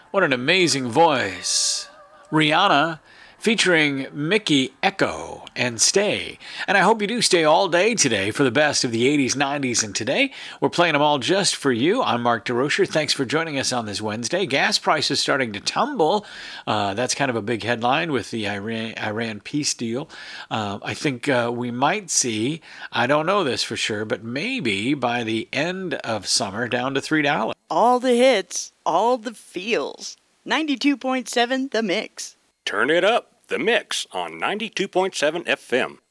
What an amazing voice. Rihanna featuring Mickey Echo and Stay. And I hope you do stay all day today for the best of the 80s, 90s, and today. We're playing them all just for you. I'm Mark DeRocher. Thanks for joining us on this Wednesday. Gas prices starting to tumble. That's kind of a big headline with the Iran peace deal. I think we might see, I don't know this for sure, but maybe by the end of summer down to $3. All the hits, all the feels. 92.7 The Mix. Turn it up, The Mix on 92.7 FM.